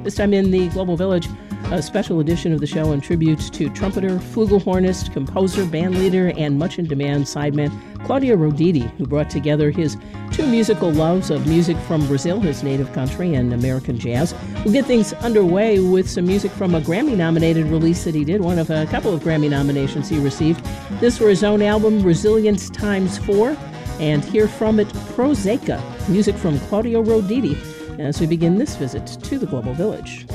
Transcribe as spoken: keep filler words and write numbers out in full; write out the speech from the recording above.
This time in the Global Village, a special edition of the show in tribute to trumpeter, flugelhornist, composer, bandleader, and much-in-demand sideman Claudio Roditi, who brought together his two musical loves of music from Brazil, his native country, and American jazz. We'll get things underway with some music from a Grammy-nominated release that he did, one of a couple of Grammy nominations he received. This for his own album, Resilience Times Four, and hear from it Proseca, music from Claudio Roditi, as we begin this visit to the Global Village.